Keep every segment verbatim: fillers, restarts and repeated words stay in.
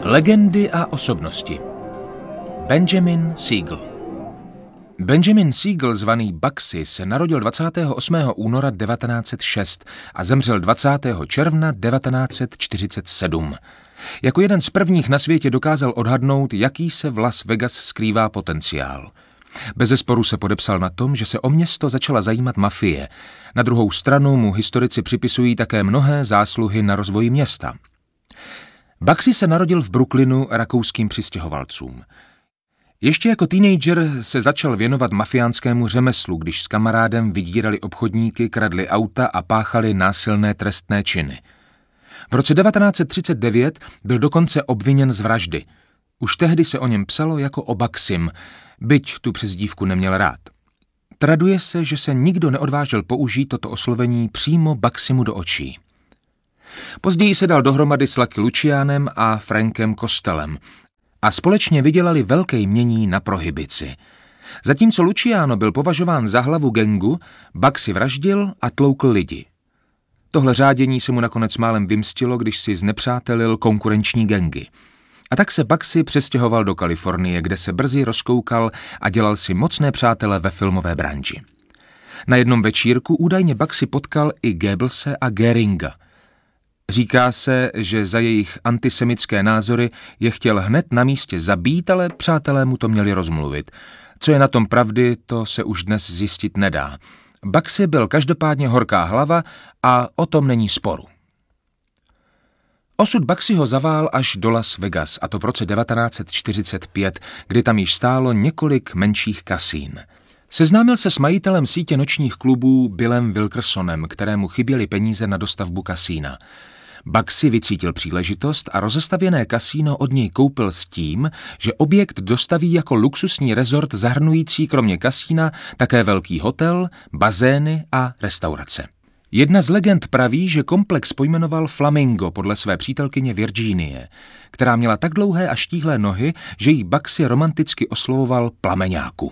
Legendy a osobnosti. Benjamin Siegel. Benjamin Siegel, zvaný Bugsy, se narodil dvacátého osmého února devatenáct set šest a zemřel dvacátého června devatenáct set čtyřicet sedm. Jako jeden z prvních na světě dokázal odhadnout, jaký se v Las Vegas skrývá potenciál. Bezesporu se podepsal na tom, že se o město začala zajímat mafie. Na druhou stranu mu historici připisují také mnohé zásluhy na rozvoji města. Bugsy se narodil v Brooklynu rakouským přistěhovalcům. Ještě jako teenager se začal věnovat mafiánskému řemeslu, když s kamarádem vydírali obchodníky, kradli auta a páchali násilné trestné činy. V roce devatenáct set třicet devět byl dokonce obviněn z vraždy. Už tehdy se o něm psalo jako o Bugsym, byť tu přezdívku neměl rád. Traduje se, že se nikdo neodvážil použít toto oslovení přímo Bugsymu do očí. Později se dal dohromady s Lucky Lucianem a Frankem Costellem a společně vydělali velké jmění na prohibici. Zatímco Luciano byl považován za hlavu gangu, Bugsy vraždil a tloukl lidi. Tohle řádění se mu nakonec málem vymstilo, když si znepřátelil konkurenční gangy. A tak se Bugsy přestěhoval do Kalifornie, kde se brzy rozkoukal a dělal si mocné přátele ve filmové branži. Na jednom večírku údajně Bugsy potkal i Goebbelse a Göringa. Říká se, že za jejich antisemické názory je chtěl hned na místě zabít, ale přátelé mu to měli rozmluvit. Co je na tom pravdy, to se už dnes zjistit nedá. Bugsy byl každopádně horká hlava a o tom není sporu. Osud Bugsyho zavál až do Las Vegas, a to v roce devatenáct set čtyřicet pět, kdy tam již stálo několik menších kasín. Seznámil se s majitelem sítě nočních klubů Billem Wilkersonem, kterému chyběly peníze na dostavbu kasína. Bugsy vycítil příležitost a rozestavěné kasíno od něj koupil s tím, že objekt dostaví jako luxusní rezort zahrnující kromě kasína také velký hotel, bazény a restaurace. Jedna z legend praví, že komplex pojmenoval Flamingo podle své přítelkyně Virginie, která měla tak dlouhé a štíhlé nohy, že jí Bugsy romanticky oslovoval plameňáku.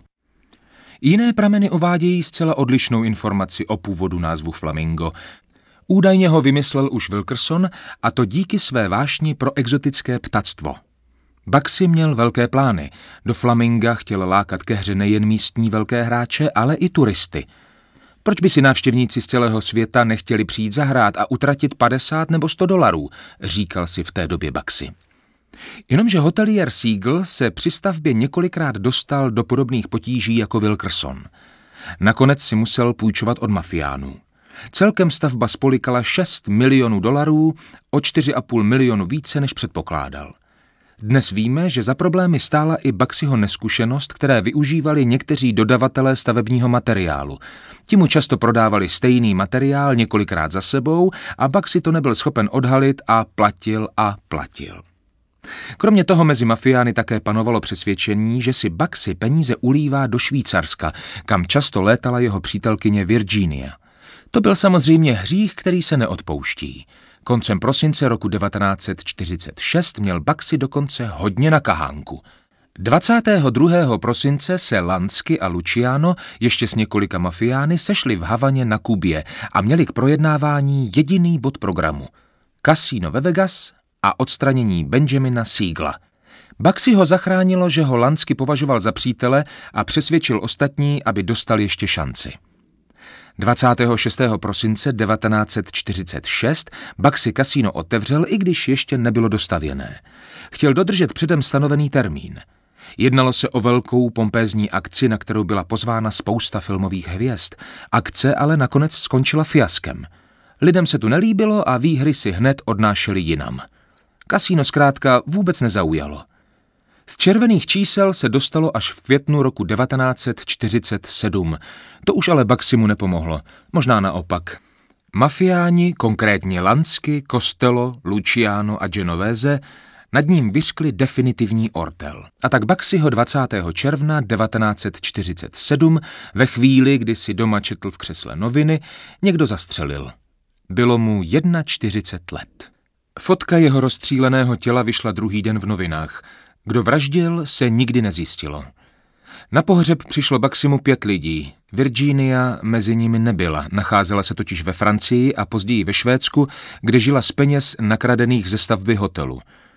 Jiné prameny uvádějí zcela odlišnou informaci o původu názvu Flamingo. Údajně ho vymyslel už Wilkerson, a to díky své vášni pro exotické ptactvo. Bugsy měl velké plány. Do Flaminga chtěl lákat ke hře nejen místní velké hráče, ale i turisty. Proč by si návštěvníci z celého světa nechtěli přijít zahrát a utratit padesát nebo sto dolarů, říkal si v té době Bugsy. Jenomže hotelier Siegel se při stavbě několikrát dostal do podobných potíží jako Wilkerson. Nakonec si musel půjčovat od mafiánů. Celkem stavba spolikala šest milionů dolarů, o čtyři a půl milionu více, než předpokládal. Dnes víme, že za problémy stála i Bugsyho neskušenost, které využívali někteří dodavatelé stavebního materiálu. Ti mu často prodávali stejný materiál několikrát za sebou a Bugsy to nebyl schopen odhalit a platil a platil. Kromě toho mezi mafiány také panovalo přesvědčení, že si Bugsy peníze ulívá do Švýcarska, kam často létala jeho přítelkyně Virginia. To byl samozřejmě hřích, který se neodpouští. Koncem prosince roku devatenáct set čtyřicet šest měl Bugsy dokonce hodně na kahánku. dvacátého druhého prosince se Lansky a Luciano ještě s několika mafiány sešli v Havaně na Kubě a měli k projednávání jediný bod programu – kasíno ve Vegas a odstranění Benjamina Siegela. Bugsy ho zachránilo, že ho Lansky považoval za přítele a přesvědčil ostatní, aby dostal ještě šanci. dvacátého šestého prosince devatenáct set čtyřicet šest Bugsy kasíno otevřel, i když ještě nebylo dostavěné. Chtěl dodržet předem stanovený termín. Jednalo se o velkou pompézní akci, na kterou byla pozvána spousta filmových hvězd. Akce ale nakonec skončila fiaskem. Lidem se tu nelíbilo a výhry si hned odnášeli jinam. Kasíno zkrátka vůbec nezaujalo. Z červených čísel se dostalo až v květnu roku devatenáct set čtyřicet sedm. To už ale Bugsymu nepomohlo, možná naopak. Mafiáni, konkrétně Lansky, Costello, Luciano a Genovese, nad ním vyřkli definitivní ortel. A tak Bugsyho dvacátého června devatenáct set čtyřicet sedm, ve chvíli, kdy si doma četl v křesle noviny, někdo zastřelil. Bylo mu čtyřicet jedna let. Fotka jeho rozstříleného těla vyšla druhý den v novinách. Kdo vraždil, se nikdy nezjistilo. Na pohřeb přišlo Bugsymu pět lidí. Virginia mezi nimi nebyla, nacházela se totiž ve Francii a později ve Švédsku, kde žila z peněz nakradených ze stavby hotelu.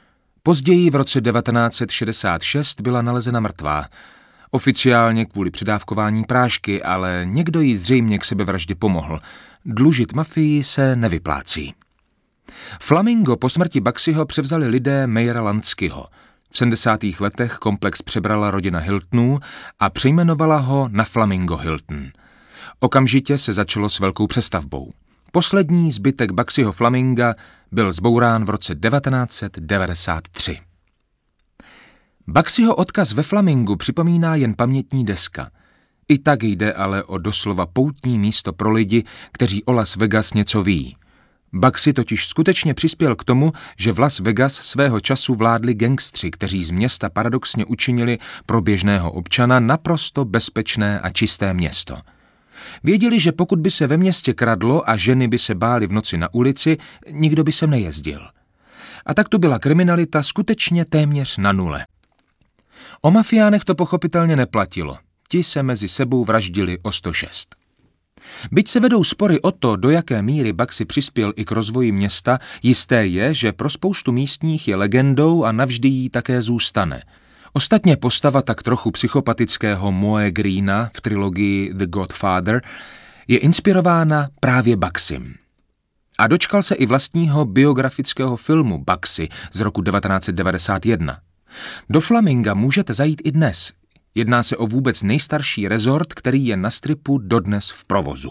Později v roce devatenáct set šedesát šest byla nalezena mrtvá. Oficiálně kvůli předávkování prášky, ale někdo jí zřejmě k sebevraždě pomohl. Dlužit mafii se nevyplácí. Flamingo po smrti Bugseyho převzali lidé Mayera Lanskyho. V sedmdesátých letech komplex přebrala rodina Hiltonů a přejmenovala ho na Flamingo Hilton. Okamžitě se začalo s velkou přestavbou. Poslední zbytek Bugseyho Flaminga byl zbourán v roce devatenáct set devadesát tři. Bugseyho odkaz ve Flamingu připomíná jen pamětní deska. I tak jde ale o doslova poutní místo pro lidi, kteří o Las Vegas něco ví. Bugsey totiž skutečně přispěl k tomu, že v Las Vegas svého času vládli gangstři, kteří z města paradoxně učinili pro běžného občana naprosto bezpečné a čisté město. Věděli, že pokud by se ve městě kradlo a ženy by se bály v noci na ulici, nikdo by sem nejezdil. A tak tu byla kriminalita skutečně téměř na nule. O mafiánech to pochopitelně neplatilo. Ti se mezi sebou vraždili o sto šest. Byť se vedou spory o to, do jaké míry Bugsey přispěl i k rozvoji města, jisté je, že pro spoustu místních je legendou a navždy jí také zůstane. Ostatně postava tak trochu psychopatického Moe Greena v trilogii The Godfather je inspirována právě Bugseym. A dočkal se i vlastního biografického filmu Bugsey z roku devatenáct set devadesát jedna. Do Flaminga můžete zajít i dnes. Jedná se o vůbec nejstarší rezort, který je na stripu dodnes v provozu.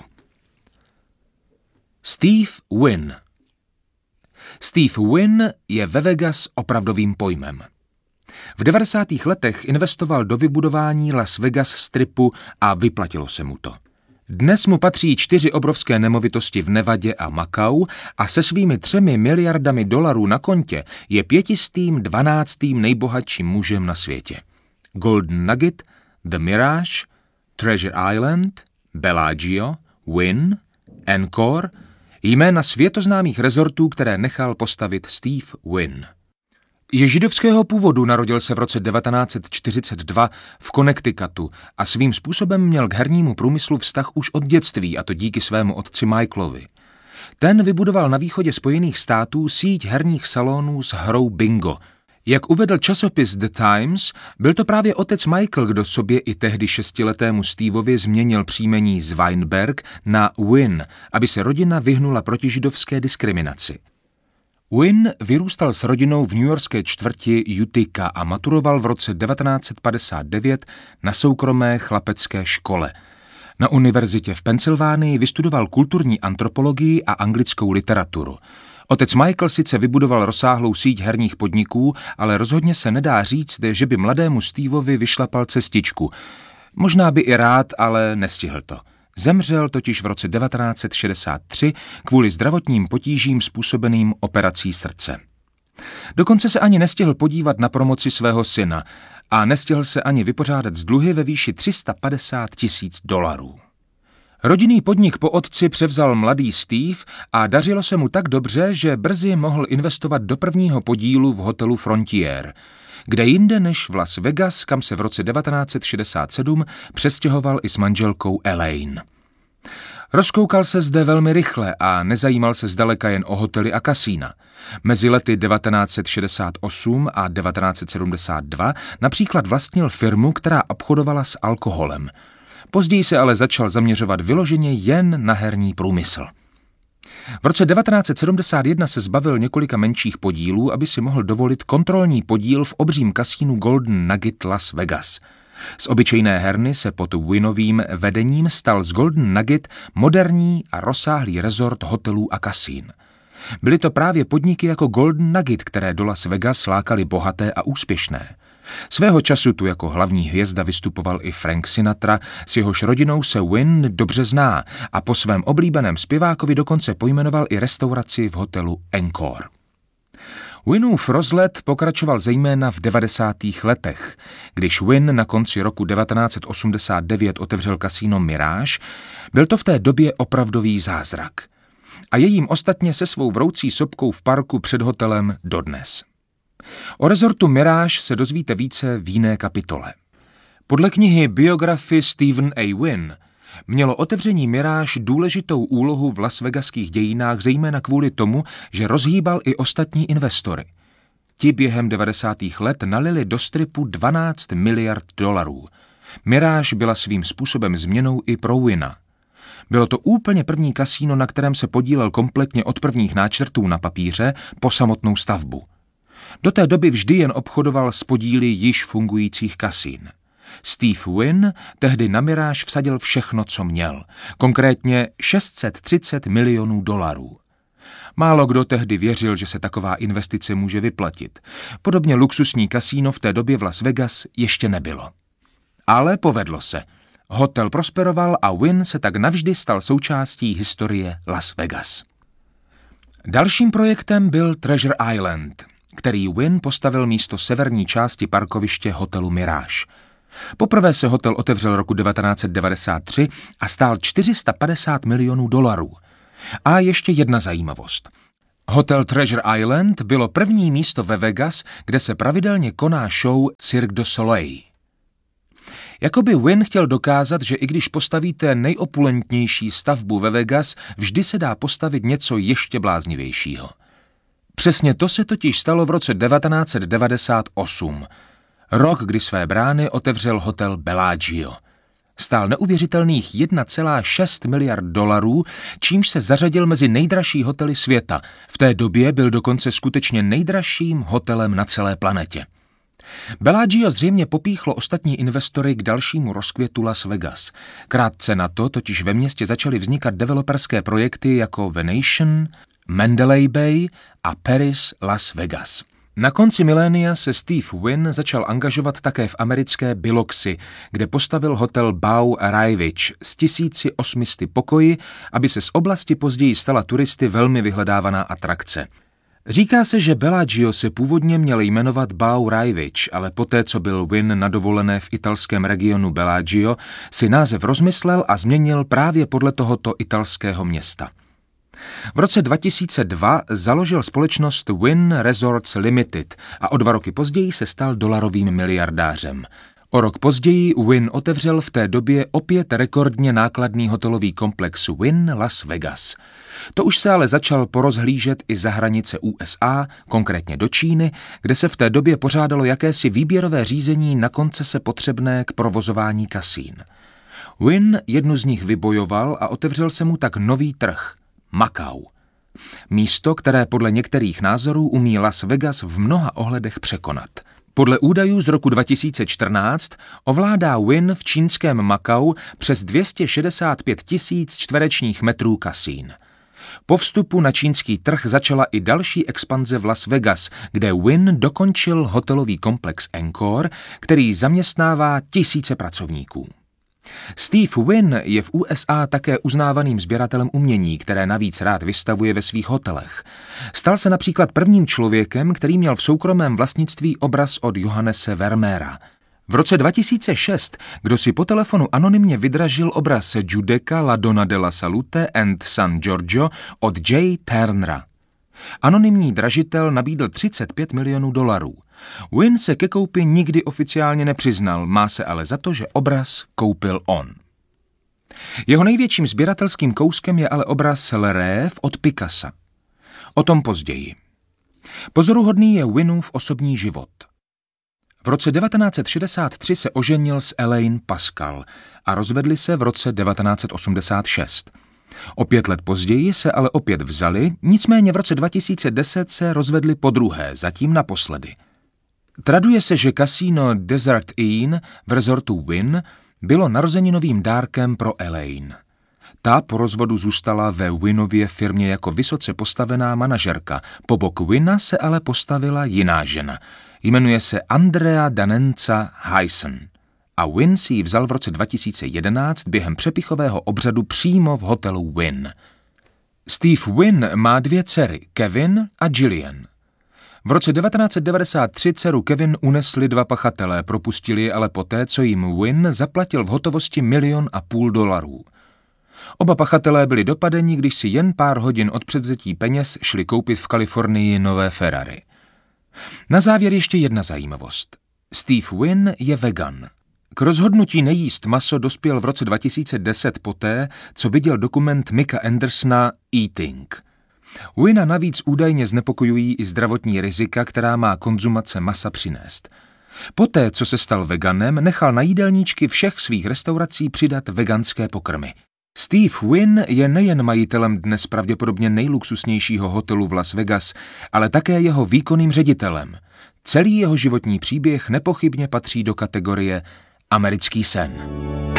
Steve Wynn. Steve Wynn je ve Vegas opravdovým pojmem. V devadesátých letech investoval do vybudování Las Vegas stripu a vyplatilo se mu to. Dnes mu patří čtyři obrovské nemovitosti v Nevadě a Makau a se svými třemi miliardami dolarů na kontě je pětistým dvanáctým nejbohatším mužem na světě. Golden Nugget, The Mirage, Treasure Island, Bellagio, Wynn, Encore, jména světoznámých rezortů, které nechal postavit Steve Wynn. Je židovského původu, narodil se v roce devatenáct set čtyřicet dva v Connecticutu a svým způsobem měl k hernímu průmyslu vztah už od dětství, a to díky svému otci Michaelovi. Ten vybudoval na východě Spojených států síť herních salonů s hrou bingo. Jak uvedl časopis The Times, byl to právě otec Michael, kdo sobě i tehdy šestiletému Steveovi změnil příjmení z Weinberg na Wynn, aby se rodina vyhnula protižidovské diskriminaci. Wynn vyrůstal s rodinou v newyorské čtvrti Utica a maturoval v roce devatenáct set padesát devět na soukromé chlapecké škole. Na univerzitě v Pensylvánii vystudoval kulturní antropologii a anglickou literaturu. Otec Michael sice vybudoval rozsáhlou síť herních podniků, ale rozhodně se nedá říct, že by mladému Steveovi vyšlapal cestičku. Možná by i rád, ale nestihl to. Zemřel totiž v roce devatenáct set šedesát tři kvůli zdravotním potížím způsobeným operací srdce. Dokonce se ani nestihl podívat na promoci svého syna a nestihl se ani vypořádat z dluhy ve výši tři sta padesát tisíc dolarů. Rodinný podnik po otci převzal mladý Steve a dařilo se mu tak dobře, že brzy mohl investovat do prvního podílu v hotelu Frontier, kde jinde než v Las Vegas, kam se v roce devatenáct set šedesát sedm přestěhoval i s manželkou Elaine. Rozkoukal se zde velmi rychle a nezajímal se zdaleka jen o hotely a kasína. Mezi lety devatenáct set šedesát osm a devatenáct set sedmdesát dva například vlastnil firmu, která obchodovala s alkoholem. Později se ale začal zaměřovat vyloženě jen na herní průmysl. V roce devatenáct set sedmdesát jedna se zbavil několika menších podílů, aby si mohl dovolit kontrolní podíl v obřím kasínu Golden Nugget Las Vegas. Z obyčejné herny se pod Wynnovým vedením stal z Golden Nugget moderní a rozsáhlý rezort hotelů a kasín. Byly to právě podniky jako Golden Nugget, které do Las Vegas lákaly bohaté a úspěšné. Svého času tu jako hlavní hvězda vystupoval i Frank Sinatra, s jehož rodinou se Wynn dobře zná a po svém oblíbeném zpěvákovi dokonce pojmenoval i restauraci v hotelu Encore. Wynnův rozlet pokračoval zejména v devadesátých letech. Když Wynn na konci roku devatenáct set osmdesát devět otevřel kasíno Mirage, byl to v té době opravdový zázrak. A je jím ostatně se svou vroucí sopkou v parku před hotelem dodnes. O rezortu Mirage se dozvíte více v jiné kapitole. Podle knihy Biography Stephen A. Wynn mělo otevření Mirage důležitou úlohu v lasvegaských dějinách zejména kvůli tomu, že rozhýbal i ostatní investory. Ti během devadesátých let nalili do stripu dvanáct miliard dolarů. Mirage byla svým způsobem změnou i pro Wynna. Bylo to úplně první kasíno, na kterém se podílel kompletně od prvních náčrtů na papíře po samotnou stavbu. Do té doby vždy jen obchodoval s podíly již fungujících kasín. Steve Wynn tehdy na Mirage vsadil všechno, co měl, konkrétně šest set třicet milionů dolarů. Málo kdo tehdy věřil, že se taková investice může vyplatit. Podobně luxusní kasíno v té době v Las Vegas ještě nebylo. Ale povedlo se. Hotel prosperoval a Wynn se tak navždy stal součástí historie Las Vegas. Dalším projektem byl Treasure Island, který Wynn postavil místo severní části parkoviště hotelu Mirage. Poprvé se hotel otevřel roku devatenáct set devadesát tři a stál čtyři sta padesát milionů dolarů. A ještě jedna zajímavost. Hotel Treasure Island bylo první místo ve Vegas, kde se pravidelně koná show Cirque du Soleil. Jakoby Wynn chtěl dokázat, že i když postavíte nejopulentnější stavbu ve Vegas, vždy se dá postavit něco ještě bláznivějšího. Přesně to se totiž stalo v roce devatenáct set devadesát osm. Rok, kdy své brány otevřel hotel Bellagio. Stál neuvěřitelných jedna celá šest miliard dolarů, čímž se zařadil mezi nejdražší hotely světa. V té době byl dokonce skutečně nejdražším hotelem na celé planetě. Bellagio zřejmě popíchlo ostatní investory k dalšímu rozkvětu Las Vegas. Krátce na to totiž ve městě začaly vznikat developerské projekty jako Venetian, Mandalay Bay a Paris Las Vegas. Na konci milénia se Steve Wynn začal angažovat také v americké Biloxi, kde postavil hotel Beau Rivage s tisíci osmisty pokoji, aby se z oblasti později stala turisty velmi vyhledávaná atrakce. Říká se, že Bellagio se původně měl jmenovat Beau Rivage, ale poté, co byl Wynn na dovolené v italském regionu Bellagio, si název rozmyslel a změnil právě podle tohoto italského města. V roce dva tisíce dva založil společnost Wynn Resorts Limited a o dva roky později se stal dolarovým miliardářem. O rok později Wynn otevřel v té době opět rekordně nákladný hotelový komplex Wynn Las Vegas. To už se ale začal porozhlížet i za hranice U S A, konkrétně do Číny, kde se v té době pořádalo jakési výběrové řízení na koncese potřebné k provozování kasín. Wynn jednu z nich vybojoval a otevřel se mu tak nový trh – Macau. Místo, které podle některých názorů umí Las Vegas v mnoha ohledech překonat. Podle údajů z roku dva tisíce čtrnáct ovládá Wynn v čínském Macau přes dvě stě šedesát pět tisíc čtverečních metrů kasín. Po vstupu na čínský trh začala i další expanze v Las Vegas, kde Wynn dokončil hotelový komplex Encore, který zaměstnává tisíce pracovníků. Steve Wynn je v U S A také uznávaným sběratelem umění, které navíc rád vystavuje ve svých hotelech. Stal se například prvním člověkem, který měl v soukromém vlastnictví obraz od Johannese Vermeera. V roce dva tisíce šest kdo si po telefonu anonymně vydražil obraz Giudecca La Donna della Salute and San Giorgio od J. Turnera. Anonymní dražitel nabídl třicet pět milionů dolarů. Wynn se ke koupi nikdy oficiálně nepřiznal, má se ale za to, že obraz koupil on. Jeho největším sběratelským kouskem je ale obraz Le Rêve od Picassa. O tom později. Pozoruhodný je Wynnův osobní život. V roce devatenáct set šedesát tři se oženil s Elaine Pascal a rozvedli se v roce devatenáct set osmdesát šest. O pět let později se ale opět vzali, nicméně v roce dva tisíce deset se rozvedli podruhé, zatím naposledy. Traduje se, že kasíno Desert Inn v rezortu Wynn bylo narozeninovým dárkem pro Elaine. Ta po rozvodu zůstala ve Wynnově firmě jako vysoce postavená manažerka, po bok Wynna se ale postavila jiná žena. Jmenuje se Andrea Danenza Hyson. A Wynn si ji vzal v roce dva tisíce jedenáct během přepichového obřadu přímo v hotelu Wynn. Steve Wynn má dvě dcery, Kevin a Gillian. V roce devatenáct set devadesát tři dceru Kevin unesli dva pachatelé, propustili je ale poté, co jim Wynn zaplatil v hotovosti milion a půl dolarů. Oba pachatelé byli dopadeni, když si jen pár hodin od převzetí peněz šli koupit v Kalifornii nové Ferrari. Na závěr ještě jedna zajímavost. Steve Wynn je vegan. K rozhodnutí nejíst maso dospěl v roce dva tisíce deset poté, co viděl dokument Micka Andersona Eating. Wynna navíc údajně znepokojují i zdravotní rizika, která má konzumace masa přinést. Poté, co se stal veganem, nechal na jídelníčky všech svých restaurací přidat veganské pokrmy. Steve Wynn je nejen majitelem dnes pravděpodobně nejluxusnějšího hotelu v Las Vegas, ale také jeho výkonným ředitelem. Celý jeho životní příběh nepochybně patří do kategorie americký sen.